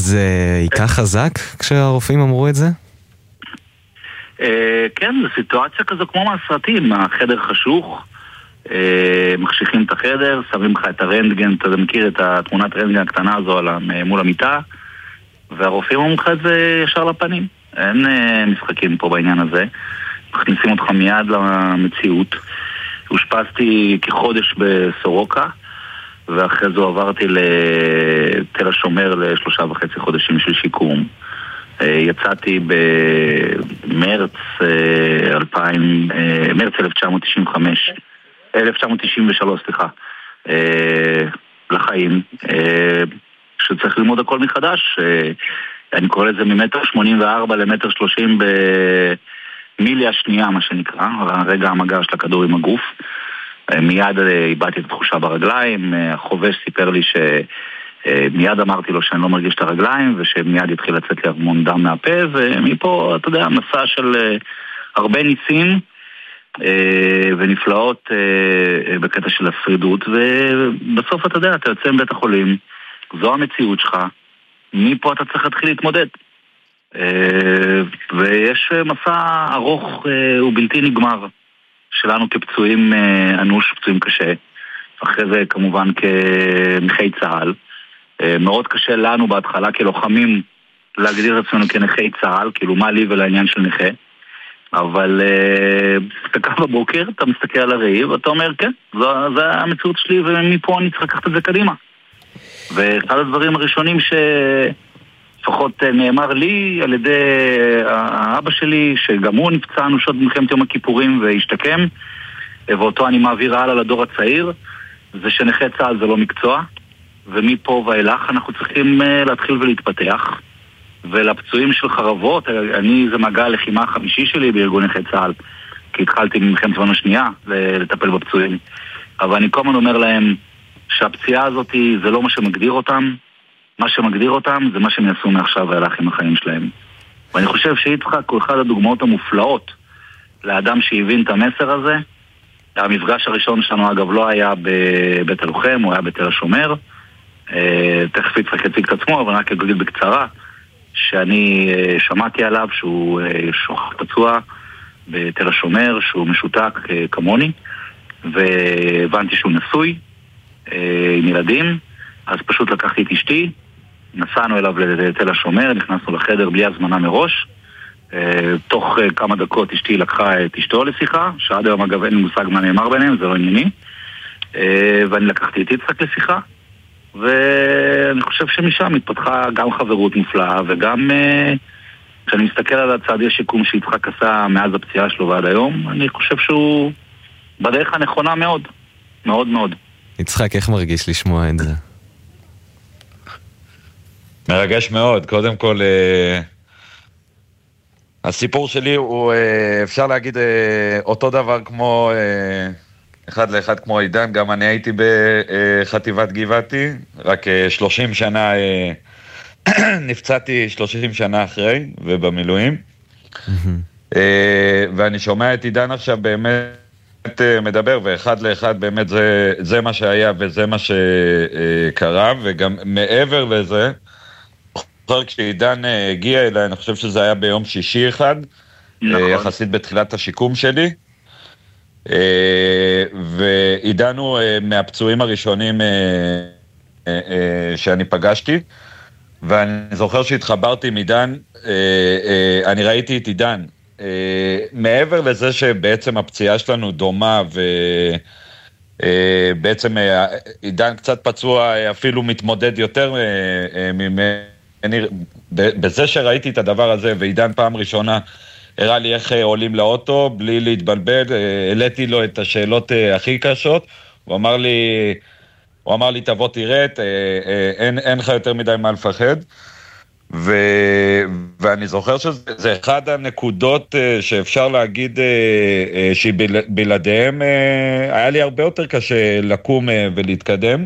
זה עיקר חזק כשהרופאים אמרו את זה? כן, זו סיטואציה כזו כמו מהסרטים, החדר חשוך, מחשיכים את החדר, שמים לך את הרנטגן, אתה מכיר את התמונת רנטגן הקטנה הזו מול המיטה, והרופאים אומרים לך את זה ישר לפנים. אין משחקים פה בעניין הזה, מכניסים אותך מיד למציאות. הושפזתי כחודש בסורוקה, ואחרי זו עברתי לתל השומר ל3.5 חודשים של שיקום. יצאתי במרץ 1993, סליחה, לחיים, שצריך ללמוד הכל מחדש. אני קורא לזה מ1.84 ל1.30 במיליה שנייה, מה שנקרא, הרגע המגע של הכדור עם הגוף. מיד איבדתי את התחושה ברגליים, החובש סיפר לי מיד אמרתי לו שאני לא מרגיש את הרגליים, ושמיד התחיל לצאת לי המון דם מהפה, ומפה, אתה יודע, מסע של הרבה ניסים ונפלאות בקטע של השרידות, ובסוף אתה יודע, אתה יוצא מבית החולים, זו המציאות שלך, מפה אתה צריך להתחיל להתמודד. ויש מסע ארוך ובלתי נגמר שלנו כפצועים אנוש, פצועים קשה, אחרי זה כמובן כנכי צה"ל. מאוד קשה לנו בהתחלה כלוחמים להגדיר את עצמנו כנכי צה"ל, כאילו מה לי ולעניין של נכה, אבל אתה קם בבוקר, אתה מסתכל על הראי ואתה אומר כן, זה המציאות שלי ומפה אני צריך לקחת את זה קדימה. ואחד הדברים הראשונים שלפחות נאמר לי על ידי האבא שלי, שגם הוא נפצע אנושות במלחמת יום הכיפורים והשתקם, ואותו אני מעביר הלאה לדור הצעיר, זה שנכי צה"ל זה לא מקצוע, ומפה ואילך אנחנו צריכים להתחיל ולהתפתח. ולפצועים של חרבות, זה מגע הלחימה החמישי שלי בארגון נכי צה"ל, כי התחלתי ממלחמת לבנון השנייה לטפל בפצועים. אבל אני כל הזמן אומר להם שהפציעה הזאת זה לא מה שמגדיר אותם, מה שמגדיר אותם זה מה שהם יעשו מעכשיו ואילך עם החיים שלהם. ואני חושב שיצחק הוא אחד הדוגמאות המופלאות לאדם שהבין את המסר הזה. המפגש הראשון שלנו אגב לא היה בבית הלוחם, הוא היה בתל השומר. תכף יצחק יציג את עצמו, אבל רק אגיד בקצרה שאני שמעתי עליו שהוא שוחט פצוע בתל השומר, שהוא משותק כמוני, והבנתי שהוא נשוי עם ילדים. אז פשוט לקחתי את אשתי, נסענו אליו לתל השומר, נכנסנו לחדר בלי הזמנה מראש. תוך כמה דקות אשתי לקחה את אשתו לשיחה, שעד היום אגב אין לי מושג מה נאמר ביניהם, זה לא ענייני. ואני לקחתי את יצחק לשיחה, ואני חושב שמשם התפתחה גם חברות מופלאה, וגם כשאני מסתכל על הצעדי השיקום שיצחק עשה מאז הפציעה שלו ועד היום, אני חושב שהוא בדרך הנכונה מאוד, מאוד מאוד. יצחק, איך מרגיש לשמוע את זה? מרגש מאוד. קודם כל, הסיפור שלי הוא, אפשר להגיד, אותו דבר כמו, אחד לאחד כמו עידן. גם אני הייתי בחטיבת גבעתי, רק 30 שנה, נפצעתי 30 שנה אחרי, ובמילואים. ואני שומע את עידן עכשיו באמת מדבר, ואחד לאחד באמת זה מה שהיה וזה מה שקרה, וגם מעבר לזה, כשעידן הגיע אליי, אני חושב שזה היה ביום שישי אחד, יחסית בתחילת השיקום שלי, ועידן הוא מהפצועים הראשונים שאני פגשתי, ואני זוכר שהתחברתי עם עידן, אני ראיתי את עידן, מעבר לזה שבעצם הפציעה שלנו דומה, ובעצם עידן קצת פצוע, אפילו מתמודד יותר בזה שראיתי את הדבר הזה, ועידן פעם ראשונה הראה לי איך עולים לאוטו, בלי להתבלבל, העליתי לו את השאלות הכי קשות, הוא אמר לי תבוא תראה, אין לך יותר מדי מה לפחד, ואני זוכר שזה אחד הנקודות שאפשר להגיד שבלעדיהם היה לי הרבה יותר קשה לקום ולהתקדם.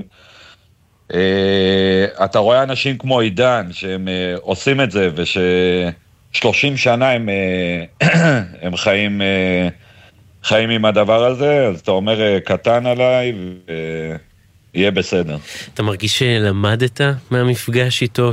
אתה רואה אנשים כמו עידן שהם עושים את זה, וש30 שנה הם חיים עם הדבר הזה, אז אתה אומר קטן עליי ויהיה בסדר. אתה מרגיש שלמדת מהמפגש איתו,